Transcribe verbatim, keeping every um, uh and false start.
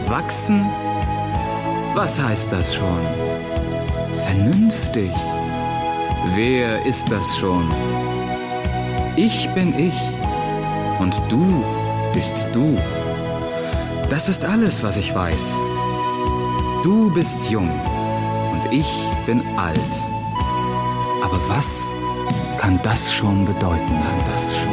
Erwachsen? Was heißt das schon? Vernünftig? Wer ist das schon? Ich bin ich und du bist du. Das ist alles, was ich weiß. Du bist jung und ich bin alt. Aber was kann das schon bedeuten? Kann das schon